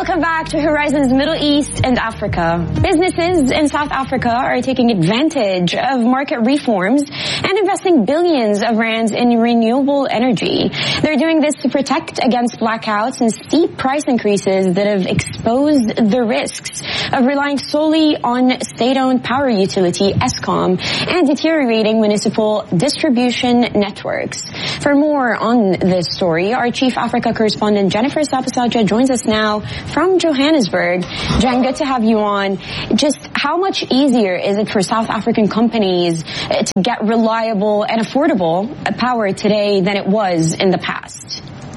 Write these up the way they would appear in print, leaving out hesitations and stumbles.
Welcome back to Horizons Middle East and Africa. Businesses in South Africa are taking advantage of market reforms and investing billions of rands in renewable energy. They're doing this to protect against blackouts and steep price increases that have exposed the risks of relying solely on state-owned power utility Eskom and deteriorating municipal distribution networks. For more on this story, our Chief Africa correspondent Jennifer Sapasaja joins us now from Johannesburg. Jen, good to have you on. Just how much easier is it for South African companies to get reliable and affordable power today than it was in the past?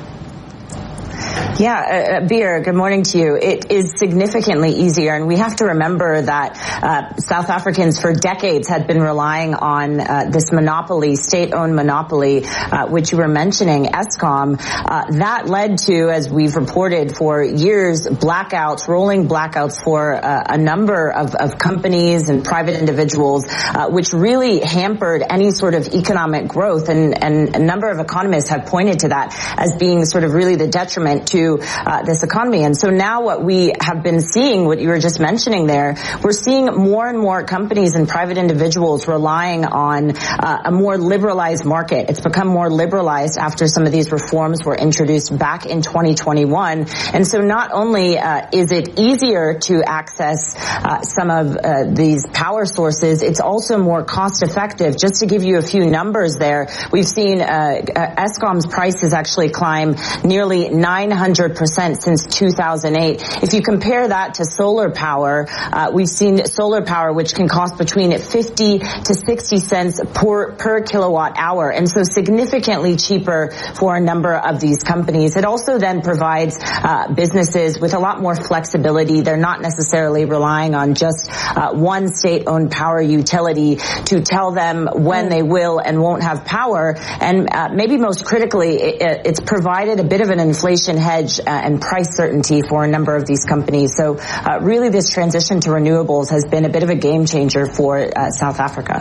Yeah, Beer, good morning to you. It is significantly easier, and we have to remember that South Africans for decades had been relying on this monopoly, state-owned monopoly, which you were mentioning, Eskom. That led to, as we've reported for years, blackouts, rolling blackouts for a number of companies and private individuals, which really hampered any sort of economic growth, and a number of economists have pointed to that as being sort of really the detriment to this economy. And so now what we have been seeing, what you were just mentioning there, we're seeing more and more companies and private individuals relying on a more liberalized market. It's become more liberalized after some of these reforms were introduced back in 2021. And so not only is it easier to access some of these power sources, it's also more cost effective. Just to give you a few numbers there, we've seen Eskom's prices actually climb nearly 900% since 2008. If you compare that to solar power, we've seen solar power which can cost between 50 to 60 cents per kilowatt hour, and so significantly cheaper for a number of these companies. It also then provides businesses with a lot more flexibility. They're not necessarily relying on just one state-owned power utility to tell them when they will and won't have power. And maybe most critically, it's provided a bit of an inflation hedge and price certainty for a number of these companies. So really this transition to renewables has been a bit of a game changer for South Africa.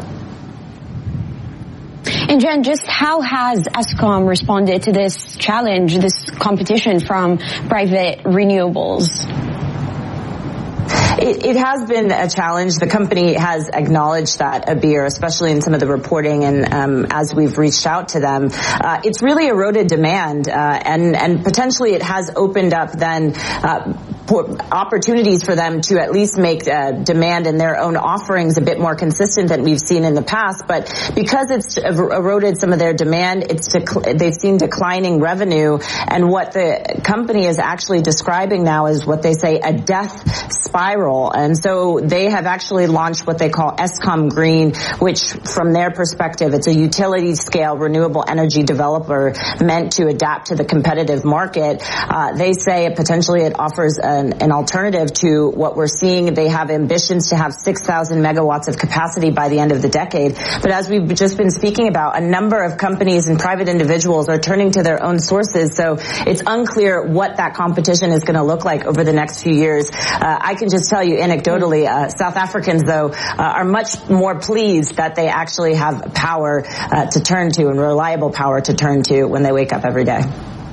And Jen, just how has Eskom responded to this challenge, this competition from private renewables? It has been a challenge. The company has acknowledged that, Abir, especially in some of the reporting and as we've reached out to them. It's really eroded demand, and potentially it has opened up then opportunities for them to at least make demand in their own offerings a bit more consistent than we've seen in the past. But because it's eroded some of their demand, they've seen declining revenue, and what the company is actually describing now is what they say a death spiral. And so they have actually launched what they call Eskom Green, which from their perspective, it's a utility scale renewable energy developer meant to adapt to the competitive market. They say potentially it offers an alternative to what we're seeing. They have ambitions to have 6,000 megawatts of capacity by the end of the decade. But as we've just been speaking about, a number of companies and private individuals are turning to their own sources. So it's unclear what that competition is going to look like over the next few years. I can just tell you anecdotally, South Africans, though, are much more pleased that they actually have power to turn to and reliable power to turn to when they wake up every day.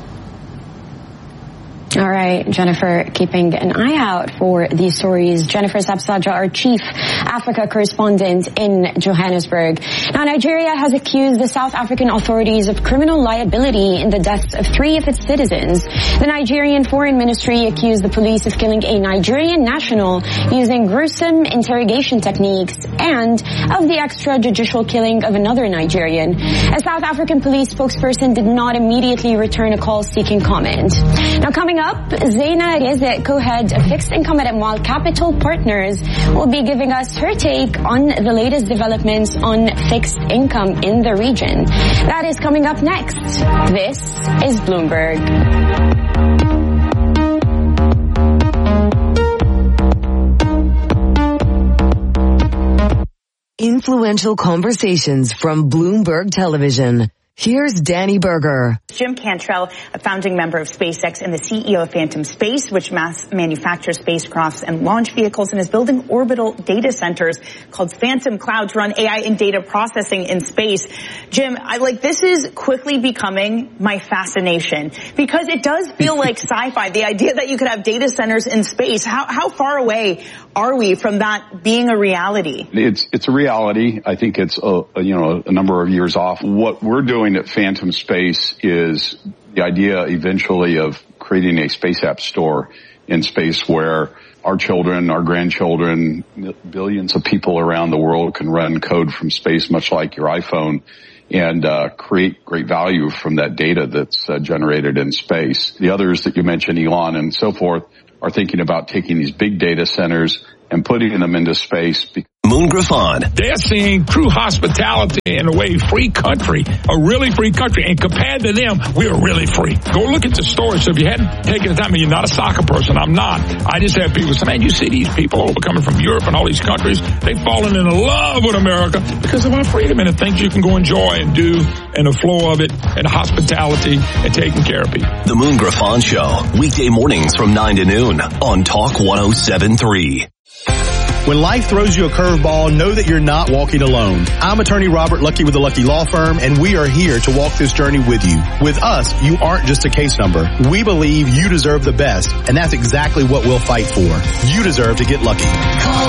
All right, Jennifer, keeping an eye out for these stories. Jennifer Sapasaja, our Chief Africa correspondent in Johannesburg. Now, Nigeria has accused the South African authorities of criminal liability in the deaths of 3 of its citizens. The Nigerian Foreign Ministry accused the police of killing a Nigerian national using gruesome interrogation techniques and of the extrajudicial killing of another Nigerian. A South African police spokesperson did not immediately return a call seeking comment. Now, coming up, Zaina Rezek, co-head of Fixed Income at Amal Capital Partners, will be giving us her take on the latest developments on fixed income in the region. That is coming up next. This is Bloomberg. Influential conversations from Bloomberg Television. Here's Danny Berger. Jim Cantrell, a founding member of SpaceX and the CEO of Phantom Space, which manufactures spacecrafts and launch vehicles, and is building orbital data centers called Phantom Cloud to run AI and data processing in space. Jim, this is quickly becoming my fascination because it does feel like sci-fi, the idea that you could have data centers in space. How far away are we from that being a reality? It's a reality. I think it's a number of years off. What we're doing at Phantom Space is the idea eventually of creating a space app store in space where our children, our grandchildren, billions of people around the world can run code from space, much like your iPhone, and create great value from that data that's generated in space. The others that you mentioned, Elon and so forth, are thinking about taking these big data centers and putting them into space. Moon Griffon. They're seeing true hospitality in a way, free country, a really free country. And compared to them, we're really free. Go look at the stores. So if you hadn't taken the time, I mean, you're not a soccer person. I'm not. I just have people say, man, you see these people coming from Europe and all these countries. They've fallen in love with America because of our freedom and the things you can go enjoy and do and the flow of it and hospitality and taking care of people. The Moon Griffon Show, weekday mornings from 9 to noon on Talk 107.3. When life throws you a curveball, know that you're not walking alone. I'm attorney Robert Lucky with the Lucky Law Firm, and we are here to walk this journey with you. With us, you aren't just a case number. We believe you deserve the best, and that's exactly what we'll fight for. You deserve to get lucky. Call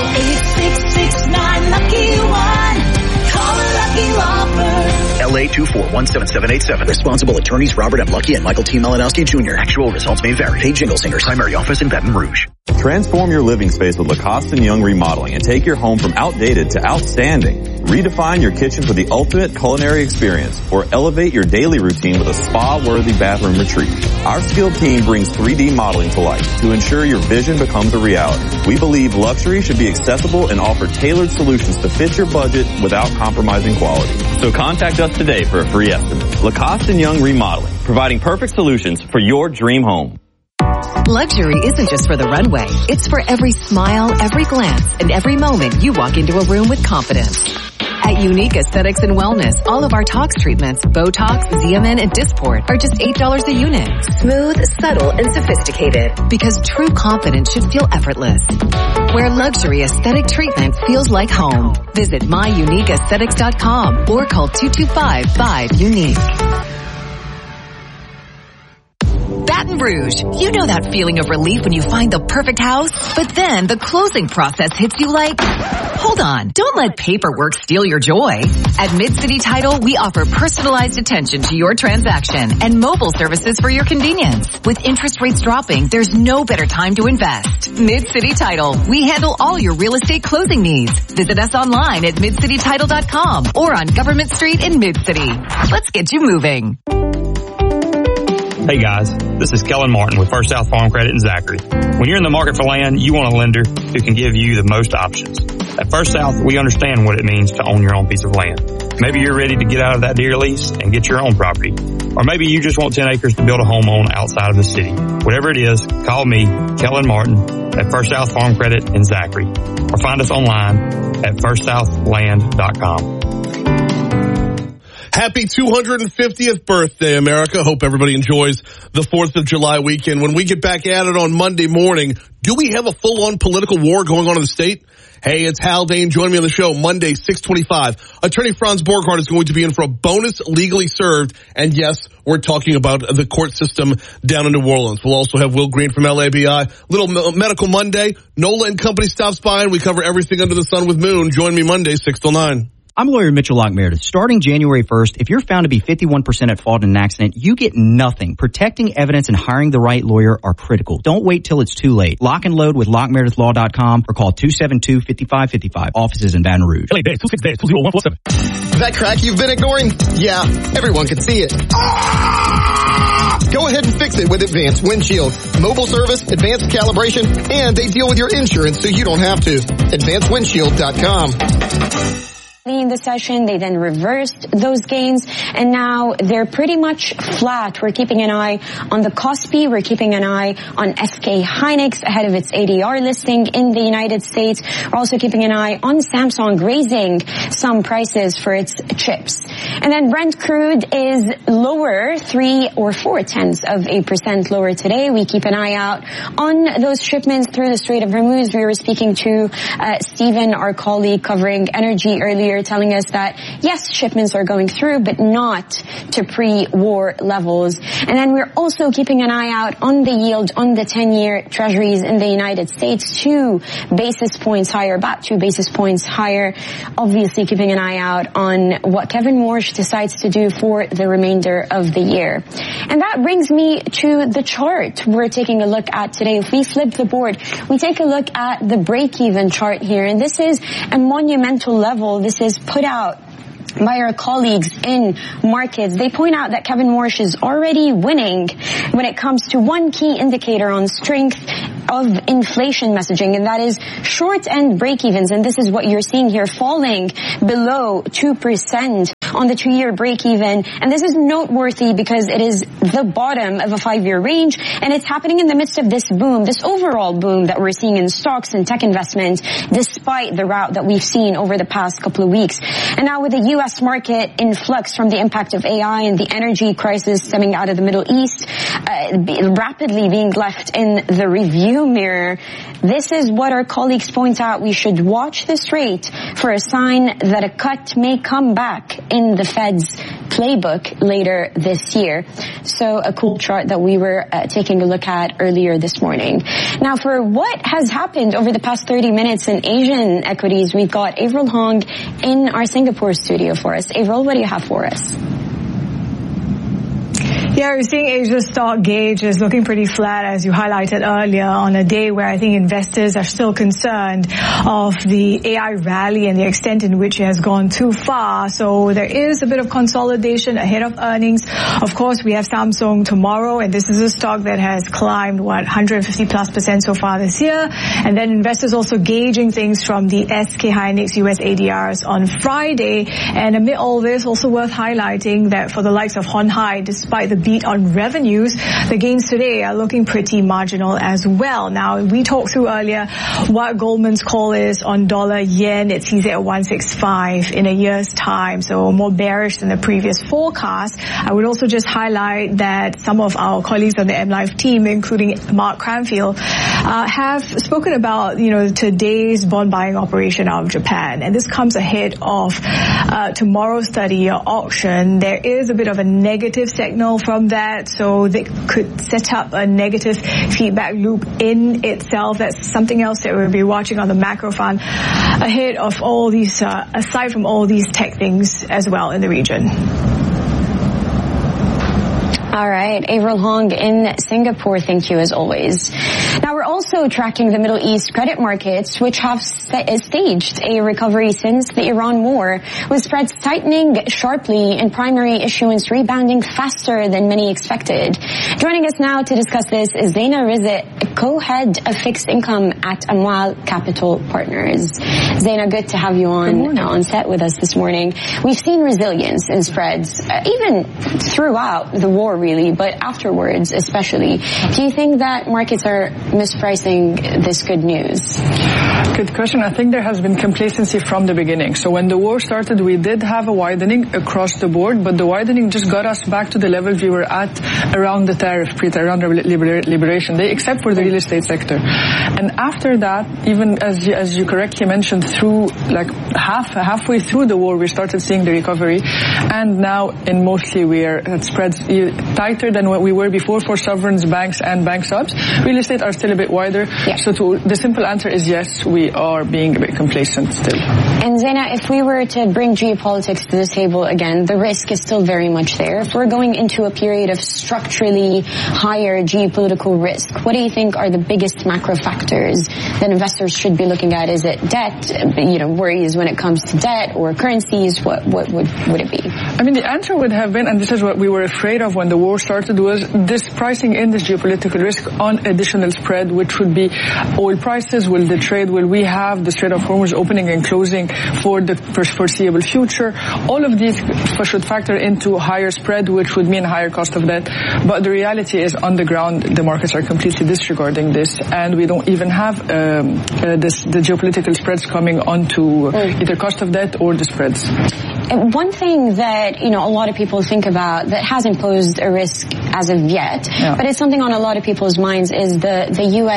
866-9-LUCKY-1. Call a Lucky Law Firm. LA 2417787. Responsible attorneys Robert M. Lucky and Michael T. Malinowski Jr. Actual results may vary. Paid Jingle Singers. Primary office in Baton Rouge. Transform your living space with Lacoste & Young Remodeling and take your home from outdated to outstanding. Redefine your kitchen for the ultimate culinary experience or elevate your daily routine with a spa-worthy bathroom retreat. Our skilled team brings 3D modeling to life to ensure your vision becomes a reality. We believe luxury should be accessible and offer tailored solutions to fit your budget without compromising quality. So contact us today for a free estimate. Lacoste & Young Remodeling, providing perfect solutions for your dream home. Luxury isn't just for the runway. It's for every smile, every glance, and every moment you walk into a room with confidence. At Unique Aesthetics and Wellness, all of our tox treatments, Botox, Xeomin, and Dysport are just $8 a unit. Smooth, subtle, and sophisticated. Because true confidence should feel effortless. Where luxury aesthetic treatment feels like home. Visit myuniqueaesthetics.com or call 225-5UNIQUE. Baton Rouge, you know that feeling of relief when you find the perfect house? But then the closing process hits you like, hold on, don't let paperwork steal your joy. At Mid-City Title, we offer personalized attention to your transaction and mobile services for your convenience. With interest rates dropping, there's no better time to invest. Mid-City Title, we handle all your real estate closing needs. Visit us online at midcitytitle.com or on Government Street in Mid-City. Let's get you moving. Hey guys, this is Kellen Martin with First South Farm Credit in Zachary. When you're in the market for land, you want a lender who can give you the most options. At First South, we understand what it means to own your own piece of land. Maybe you're ready to get out of that deer lease and get your own property. Or maybe you just want 10 acres to build a home on outside of the city. Whatever it is, call me, Kellen Martin, at First South Farm Credit in Zachary. Or find us online at firstsouthland.com. Happy 250th birthday, America. Hope everybody enjoys the 4th of July weekend. When we get back at it on Monday morning, do we have a full-on political war going on in the state? Hey, it's Hal Dane. Join me on the show Monday, 6:25. Attorney Franz Borghardt is going to be in for a bonus legally served. And yes, we're talking about the court system down in New Orleans. We'll also have Will Green from LABI. Little Medical Monday. Nola and Company stops by and we cover everything under the sun with Moon. Join me Monday, 6 till 9. I'm lawyer Mitchell Locke Meredith. Starting January 1st, if you're found to be 51% at fault in an accident, you get nothing. Protecting evidence and hiring the right lawyer are critical. Don't wait till it's too late. Lock and load with LockMeredithLaw.com or call 272-5555. Offices in Baton Rouge. LA Days, 26 That crack you've been ignoring? Yeah, everyone can see it. Go ahead and fix it with Advanced Windshield. Mobile service, advanced calibration, and they deal with your insurance so you don't have to. AdvancedWindshield.com. in the session. They then reversed those gains, and now they're pretty much flat. We're keeping an eye on the Kospi. We're keeping an eye on SK Hynix ahead of its ADR listing in the United States. We're also keeping an eye on Samsung raising some prices for its chips. And then Brent crude is lower, 0.4% lower today. We keep an eye out on those shipments through the Strait of Hormuz. We were speaking to Stephen, our colleague covering energy earlier, telling us that yes, shipments are going through, but not to pre-war levels. And then we're also keeping an eye out on the yield on the 10-year treasuries in the United States, 2 basis points higher, about 2 basis points higher. Obviously keeping an eye out on what Kevin Warsh decides to do for the remainder of the year. And that brings me to the chart we're taking a look at today. If we flip the board, we take a look at the break-even chart here, and this is a monumental level. This is put out by our colleagues in markets. They point out that Kevin Warsh is already winning when it comes to one key indicator on strength of inflation messaging, and that is short-end break-evens. And this is what you're seeing here, falling below 2% on the 2-year break-even. And this is noteworthy because it is the bottom of a 5-year range, and it's happening in the midst of this boom, this overall boom that we're seeing in stocks and tech investment, despite the rout that we've seen over the past couple of weeks. And now with the U.S. market in flux from the impact of AI and the energy crisis stemming out of the Middle East, rapidly being left in the review mirror, this is what our colleagues point out. We should watch this rate for a sign that a cut may come back in the Fed's playbook later this year. So a cool chart that we were taking a look at earlier this morning. Now, for what has happened over the past 30 minutes in Asian equities, we've got Avril Hong in our Singapore studio for us. Avril, what do you have for us? Yeah, we're seeing Asia stock gauge is looking pretty flat, as you highlighted earlier, on a day where I think investors are still concerned of the AI rally and the extent in which it has gone too far. So there is a bit of consolidation ahead of earnings. Of course, we have Samsung tomorrow, and this is a stock that has climbed, 150+% so far this year. And then investors also gauging things from the SK Hynix US ADRs on Friday. And amid all this, also worth highlighting that for the likes of Hon Hai, despite the beat on revenues, the gains today are looking pretty marginal as well. Now, we talked through earlier what Goldman's call is on dollar yen. It sees it at 165 in a year's time, so more bearish than the previous forecast. I would also just highlight that some of our colleagues on the MLive team, including Mark Cranfield, have spoken about, today's bond buying operation out of Japan. And this comes ahead of tomorrow's study or auction. There is a bit of a negative signal from that, so they could set up a negative feedback loop in itself. That's something else that we'll be watching on the macro front ahead of all these, aside from all these tech things as well in the region. All right, Avril Hong in Singapore, thank you as always. Now, we're also tracking the Middle East credit markets, which have staged a recovery since the Iran war, with spreads tightening sharply and primary issuance rebounding faster than many expected. Joining us now to discuss this is Zeina Rizk, co-head of fixed income at Amwal Capital Partners. Zeina, good to have you on set with us this morning. We've seen resilience in spreads, even throughout the war, really, but afterwards especially. Do you think that markets are mispricing this good news? Good question. I think there has been complacency from the beginning. So when the war started, we did have a widening across the board, but the widening just got us back to the level we were at around the tariff, around the Liberation Day, except for the real estate sector. And after that, even as you correctly mentioned, through halfway through the war, we started seeing the recovery. And now in mostly we are at spreads tighter than what we were before for sovereigns, banks, and bank subs. Real estate are still a bit wider. Yeah. So the simple answer is yes, we are being a bit complacent still. And Zeina, if we were to bring geopolitics to the table again, the risk is still very much there. If we're going into a period of structurally higher geopolitical risk, what do you think are the biggest macro factors that investors should be looking at? Is it debt, worries when it comes to debt, or currencies? What would it be? I mean, the answer would have been, and this is what we were afraid of when the war started, was this pricing in this geopolitical risk on additional spread, which which would be oil prices, will we have the Strait of Hormuz opening and closing for the foreseeable future. All of these should factor into higher spread, which would mean higher cost of debt. But the reality is, on the ground, the markets are completely disregarding this, and we don't even have the geopolitical spreads coming onto either cost of debt or the spreads. And one thing that, a lot of people think about that hasn't posed a risk as of yet, but it's something on a lot of people's minds, is the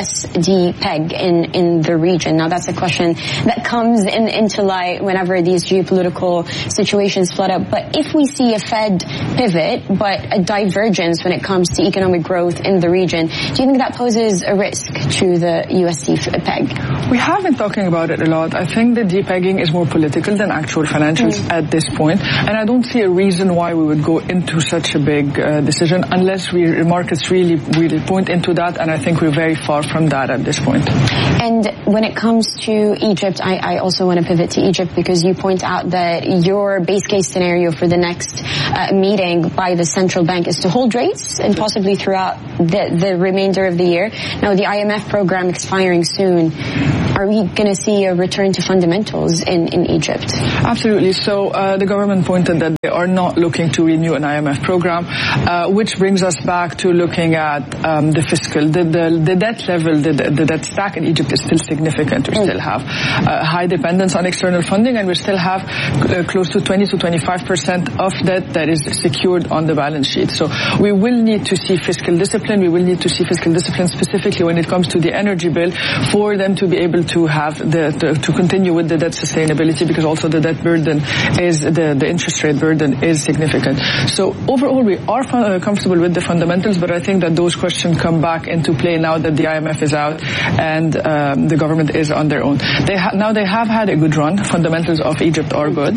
USD peg in the region. Now, that's a question that comes into light whenever these geopolitical situations flood up. But if we see a Fed pivot, but a divergence when it comes to economic growth in the region, do you think that poses a risk to the USD peg? We have been talking about it a lot. I think the depegging is more political than actual financials at this point, and I don't see a reason why we would go into such a big decision unless markets really point into that, and I think we're very far from that at this point. And when it comes to Egypt, I also want to pivot to Egypt because you point out that your base case scenario for the next meeting by the central bank is to hold rates and possibly throughout the remainder of the year. Now, the IMF program expiring soon. Are we going to see a return to fundamentals in Egypt? Absolutely. So the government pointed that they are not looking to renew an IMF program, which brings us back to looking at the fiscal. The debt level, the debt stack in Egypt is still significant. We still have high dependence on external funding, and we still have close to 20 to 25% of debt that is secured on the balance sheet. So we will need to see fiscal discipline. We will need to see fiscal discipline specifically when it comes to the energy bill for them to be able to have to continue with the debt sustainability, because also the debt burden is the interest rate burden is significant. So overall, we are comfortable with the fundamentals, but I think that those questions come back into play now that the IMF is out and the government is on their own. They have had a good run. Fundamentals of Egypt are good.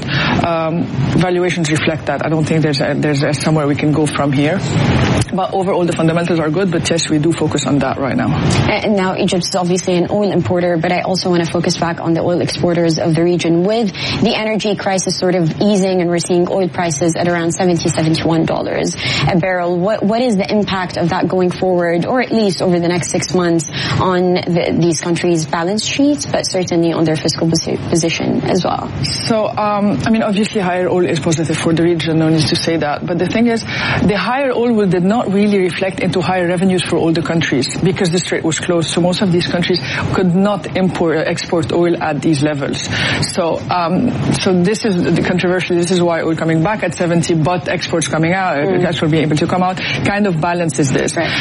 Valuations reflect that. I don't think there's somewhere we can go from here. But overall, the fundamentals are good, but yes, we do focus on that right now. And now Egypt is obviously an oil importer, but I also want to focus back on the oil exporters of the region. With the energy crisis sort of easing and we're seeing oil prices at around $70, $71 a barrel, what is the impact of that going forward, or at least over the next 6 months, on these countries' balance sheets, but certainly on their fiscal position as well? So, obviously higher oil is positive for the region, no need to say that. But the thing is, the higher oil did not really reflect into higher revenues for all the countries because the strait was closed. So most of these countries could not export oil at these levels. So this is the controversial. This is why oil coming back at 70, but exports coming out, exports being able to come out, kind of balances this. Right.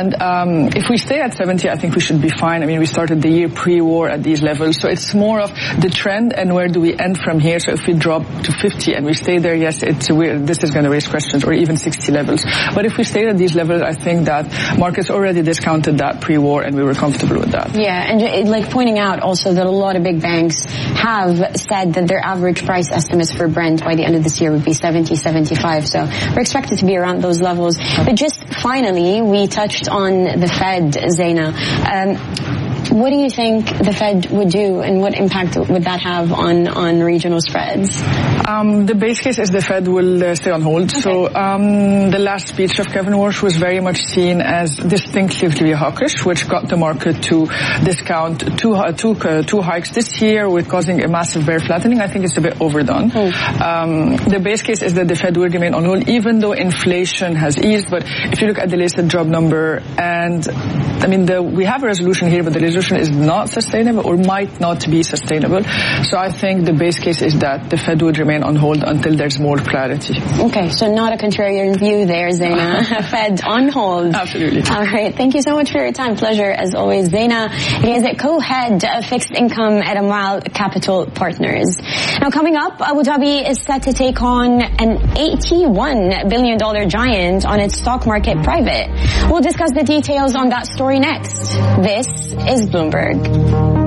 And if we stay at 70, I think we should be fine. We started the year pre-war at these levels, so it's more of the trend and where do we end from here. So if we drop to 50 and we stay there, yes, this is going to raise questions, or even 60 levels. But if we stay at these levels, I think that markets already discounted that pre-war and we were comfortable with that. Yeah, and pointing out also that a lot of big banks have said that their average price estimates for Brent by the end of this year would be 70, 75. So we're expected to be around those levels. But just finally, we touched on the Fed, Zaina. What do you think the Fed would do, and what impact would that have on regional spreads? The base case is the Fed will stay on hold. Okay. So the last speech of Kevin Warsh was very much seen as distinctively hawkish, which got the market to discount two hikes this year, with causing a massive bear flattening. I think it's a bit overdone. The base case is that the Fed will remain on hold, even though inflation has eased. But if you look at the latest job number, and we have a resolution here, but the resolution is not sustainable or might not be sustainable. So I think the base case is that the Fed would remain on hold until there's more clarity. Okay, so not a contrarian view there, Zaina. Fed on hold. Absolutely. All right, thank you so much for your time. Pleasure as always. Zaina is a co-head of fixed income at Amal Capital Partners. Now coming up, Abu Dhabi is set to take on an $81 billion giant on its stock market private. We'll discuss the details on that story next. This is Bloomberg.